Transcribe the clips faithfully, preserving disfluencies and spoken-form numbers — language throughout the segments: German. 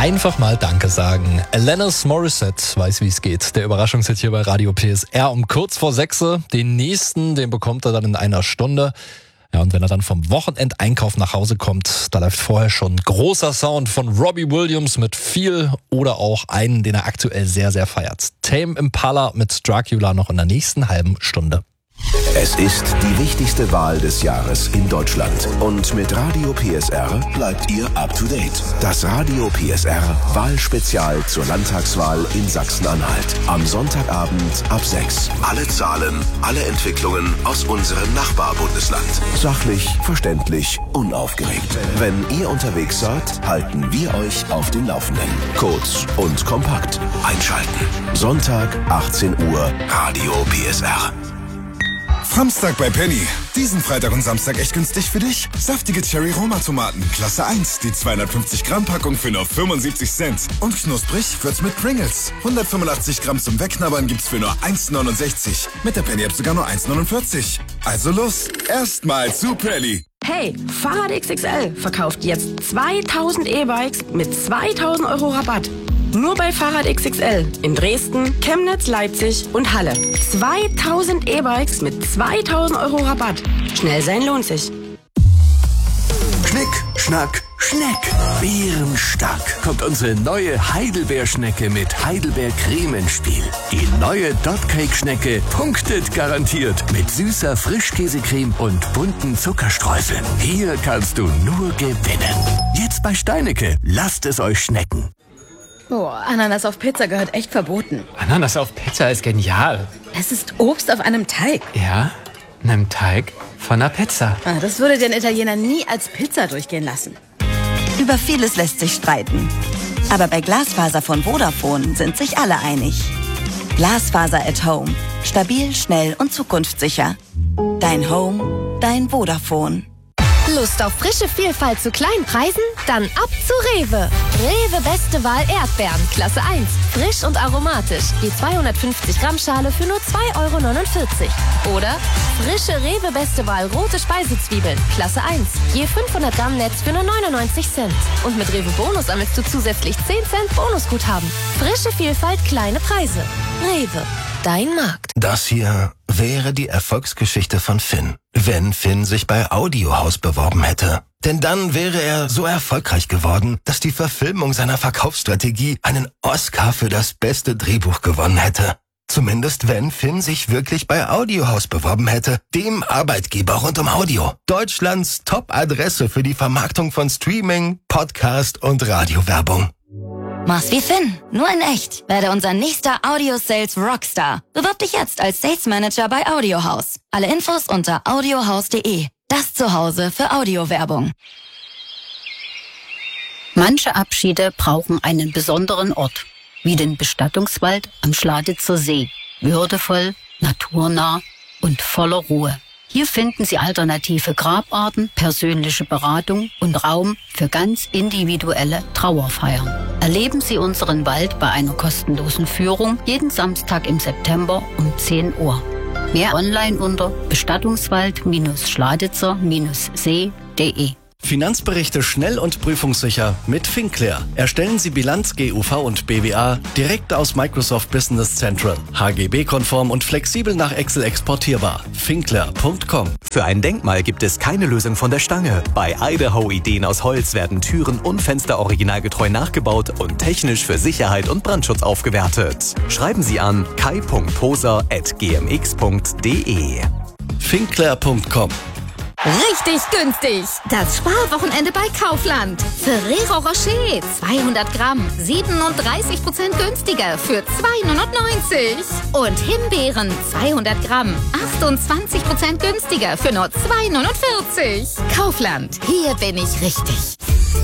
einfach mal Danke sagen. Alanis Morissette weiß, wie es geht. Der Überraschungshit hier bei Radio P S R um kurz vor sechs. Den nächsten, den bekommt er dann in einer Stunde. Ja, und wenn er dann vom Wochenendeinkauf nach Hause kommt, da läuft vorher schon großer Sound von Robbie Williams mit Feel oder auch einen, den er aktuell sehr, sehr feiert. Tame Impala mit Dracula noch in der nächsten halben Stunde. Es ist die wichtigste Wahl des Jahres in Deutschland. Und mit Radio P S R bleibt ihr up to date. Das Radio P S R Wahlspezial zur Landtagswahl in Sachsen-Anhalt. Am Sonntagabend ab sechs. Alle Zahlen, alle Entwicklungen aus unserem Nachbarbundesland. Sachlich, verständlich, unaufgeregt. Wenn ihr unterwegs seid, halten wir euch auf dem Laufenden. Kurz und kompakt. Einschalten. Sonntag, achtzehn Uhr, Radio P S R. Samstag bei Penny. Diesen Freitag und Samstag echt günstig für dich. Saftige Cherry-Roma-Tomaten, Klasse eins. Die zweihundertfünfzig Gramm Packung für nur fünfundsiebzig Cent. Und knusprig wird's mit Pringles. hundertfünfundachtzig Gramm zum Wegknabbern gibt's für nur eins neunundsechzig. Mit der Penny-App sogar nur eins neunundvierzig. Also los, erstmal zu Penny. Hey, Fahrrad X X L verkauft jetzt zweitausend E-Bikes mit zweitausend Euro Rabatt. Nur bei Fahrrad X X L in Dresden, Chemnitz, Leipzig und Halle. zweitausend E-Bikes mit zweitausend Euro Rabatt. Schnell sein lohnt sich. Schnick, Schnack, Schneck. Bärenstark kommt unsere neue Heidelbeerschnecke mit Heidelbeercreme ins Spiel. Die neue Dotcake-Schnecke punktet garantiert mit süßer Frischkäsecreme und bunten Zuckerstreuseln. Hier kannst du nur gewinnen. Jetzt bei Steinecke. Lasst es euch schmecken. Oh, Ananas auf Pizza gehört echt verboten. Ananas auf Pizza ist genial. Es ist Obst auf einem Teig. Ja, einem Teig von einer Pizza. Ah, das würde den Italiener nie als Pizza durchgehen lassen. Über vieles lässt sich streiten. Aber bei Glasfaser von Vodafone sind sich alle einig. Glasfaser at Home. Stabil, schnell und zukunftssicher. Dein Home, dein Vodafone. Lust auf frische Vielfalt zu kleinen Preisen? Dann ab zu Rewe. Rewe Beste Wahl Erdbeeren, Klasse eins. Frisch und aromatisch. Je zweihundertfünfzig Gramm Schale für nur zwei Euro neunundvierzig. Oder frische Rewe Beste Wahl rote Speisezwiebeln, Klasse eins. Je fünfhundert Gramm Netz für nur neunundneunzig Cent. Und mit Rewe Bonus sammelst du zusätzlich zehn Cent Bonusguthaben. Frische Vielfalt, kleine Preise. Rewe, dein Markt. Das hier wäre die Erfolgsgeschichte von Finn, wenn Finn sich bei Audiohaus beworben hätte. Denn dann wäre er so erfolgreich geworden, dass die Verfilmung seiner Verkaufsstrategie einen Oscar für das beste Drehbuch gewonnen hätte. Zumindest wenn Finn sich wirklich bei Audiohaus beworben hätte, dem Arbeitgeber rund um Audio. Deutschlands Top-Adresse für die Vermarktung von Streaming, Podcast und Radiowerbung. Mach's wie Finn, nur in echt. Werde unser nächster Audio-Sales Rockstar. Bewirb dich jetzt als Sales Manager bei Audiohaus. Alle Infos unter audiohaus punkt de. Das Zuhause für Audiowerbung. Manche Abschiede brauchen einen besonderen Ort, wie den Bestattungswald am Schladitzer See. Würdevoll, naturnah und voller Ruhe. Hier finden Sie alternative Grabarten, persönliche Beratung und Raum für ganz individuelle Trauerfeiern. Erleben Sie unseren Wald bei einer kostenlosen Führung jeden Samstag im September um zehn Uhr. Mehr online unter bestattungswald Schladitzer See punkt de. Finanzberichte schnell und prüfungssicher mit Finclair. Erstellen Sie Bilanz, G U V und B W A direkt aus Microsoft Business Central. H G B-konform und flexibel nach Excel exportierbar. Finclair punkt com. Für ein Denkmal gibt es keine Lösung von der Stange. Bei Idaho Ideen aus Holz werden Türen und Fenster originalgetreu nachgebaut und technisch für Sicherheit und Brandschutz aufgewertet. Schreiben Sie an kai punkt poser at g m x punkt de. Finclair punkt com. Richtig günstig. Das Sparwochenende bei Kaufland. Ferrero Rocher zweihundert Gramm, siebenunddreißig Prozent günstiger für zwei neunundneunzig. Und Himbeeren zweihundert Gramm, achtundzwanzig Prozent günstiger für nur zwei neunundvierzig. Kaufland, hier bin ich richtig.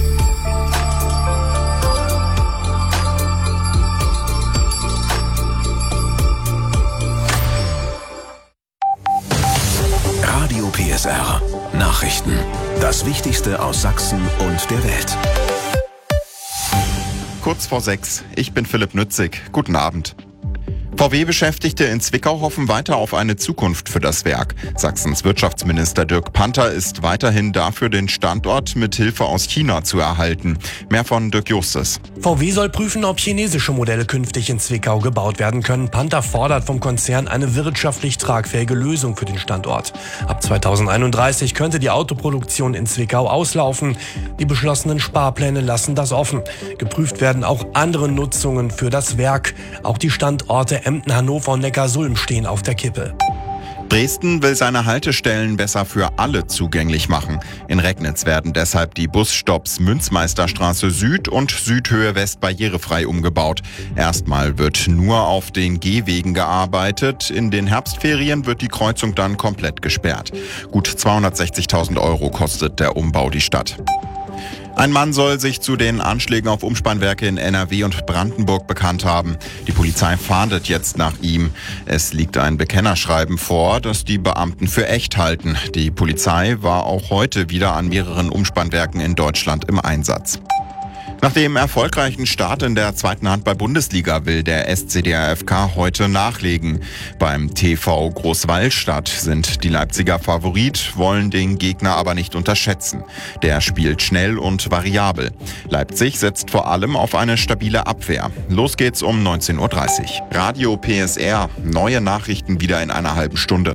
Radio P S R. Nachrichten. Das Wichtigste aus Sachsen und der Welt. Kurz vor sechs. Ich bin Philipp Nützig. Guten Abend. V W-Beschäftigte in Zwickau hoffen weiter auf eine Zukunft für das Werk. Sachsens Wirtschaftsminister Dirk Panther ist weiterhin dafür, den Standort mit Hilfe aus China zu erhalten. Mehr von Dirk Justus. V W soll prüfen, ob chinesische Modelle künftig in Zwickau gebaut werden können. Panther fordert vom Konzern eine wirtschaftlich tragfähige Lösung für den Standort. Ab zweitausendeinunddreißig könnte die Autoproduktion in Zwickau auslaufen. Die beschlossenen Sparpläne lassen das offen. Geprüft werden auch andere Nutzungen für das Werk. Auch die Standorte Emden, Hannover und Neckarsulm stehen auf der Kippe. Dresden will seine Haltestellen besser für alle zugänglich machen. In Regnitz werden deshalb die Busstopps Münzmeisterstraße Süd und Südhöhe West barrierefrei umgebaut. Erstmal wird nur auf den Gehwegen gearbeitet. In den Herbstferien wird die Kreuzung dann komplett gesperrt. Gut zweihundertsechzigtausend Euro kostet der Umbau die Stadt. Ein Mann soll sich zu den Anschlägen auf Umspannwerke in N R W und Brandenburg bekannt haben. Die Polizei fahndet jetzt nach ihm. Es liegt ein Bekennerschreiben vor, das die Beamten für echt halten. Die Polizei war auch heute wieder an mehreren Umspannwerken in Deutschland im Einsatz. Nach dem erfolgreichen Start in der zweiten Handball-Bundesliga will der S C D R F K heute nachlegen. Beim T V Großwallstadt sind die Leipziger Favorit, wollen den Gegner aber nicht unterschätzen. Der spielt schnell und variabel. Leipzig setzt vor allem auf eine stabile Abwehr. Los geht's um neunzehn Uhr dreißig. Radio P S R, neue Nachrichten wieder in einer halben Stunde.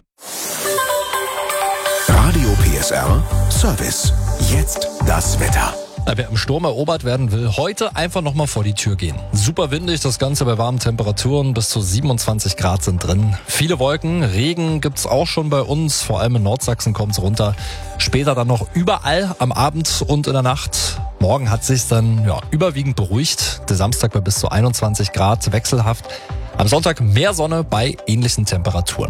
Radio P S R Service. Jetzt das Wetter. Wer im Sturm erobert werden will, heute einfach nochmal vor die Tür gehen. Super windig, das Ganze bei warmen Temperaturen, bis zu siebenundzwanzig Grad sind drin. Viele Wolken, Regen gibt's auch schon bei uns, vor allem in Nordsachsen kommt's runter. Später dann noch überall am Abend und in der Nacht. Morgen hat sich's dann ja, überwiegend beruhigt. Der Samstag bei bis zu einundzwanzig Grad, wechselhaft. Am Sonntag mehr Sonne bei ähnlichen Temperaturen.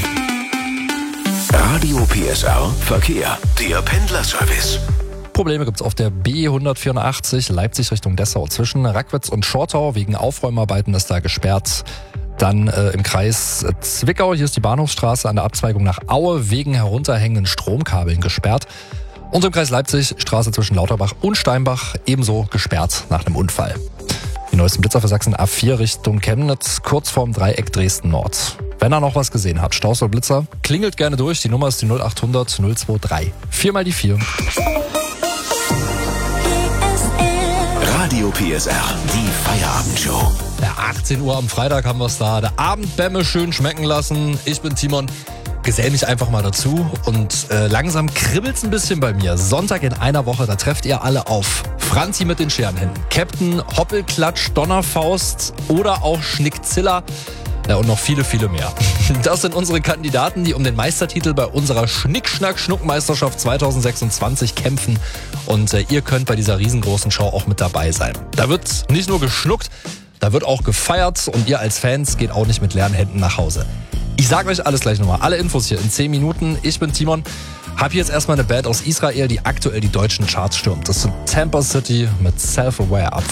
Radio P S R Verkehr, der Pendlerservice. Probleme gibt's auf der B hundertvierundachtzig Leipzig Richtung Dessau. Zwischen Rackwitz und Schortau wegen Aufräumarbeiten ist da gesperrt. Dann äh, im Kreis Zwickau, hier ist die Bahnhofsstraße an der Abzweigung nach Aue wegen herunterhängenden Stromkabeln gesperrt. Und im Kreis Leipzig Straße zwischen Lauterbach und Steinbach ebenso gesperrt nach einem Unfall. Die neuesten Blitzer für Sachsen A vier Richtung Chemnitz, kurz vorm Dreieck Dresden Nord. Wenn ihr noch was gesehen habt, Staus oder Blitzer, klingelt gerne durch. Die Nummer ist die null acht hundert null zwei drei. Viermal die vier. Radio P S R, die Feierabendshow. Ja, achtzehn Uhr am Freitag haben wir es da. Der Abendbämme schön schmecken lassen. Ich bin Timon. Gesell mich einfach mal dazu und äh, langsam kribbelt's ein bisschen bei mir. Sonntag in einer Woche, da trefft ihr alle auf. Franzi mit den Scherenhänden, Captain, Hoppelklatsch, Donnerfaust oder auch Schnickzilla. Ja, und noch viele, viele mehr. Das sind unsere Kandidaten, die um den Meistertitel bei unserer Schnick-Schnack-Schnuck-Meisterschaft zweitausendsechsundzwanzig kämpfen. Und äh, ihr könnt bei dieser riesengroßen Show auch mit dabei sein. Da wird nicht nur geschnuckt, da wird auch gefeiert und ihr als Fans geht auch nicht mit leeren Händen nach Hause. Ich sage euch alles gleich nochmal. Alle Infos hier in zehn Minuten. Ich bin Timon. Hab hier jetzt erstmal eine Band aus Israel, die aktuell die deutschen Charts stürmt. Das sind Tampa City mit Self-Aware ab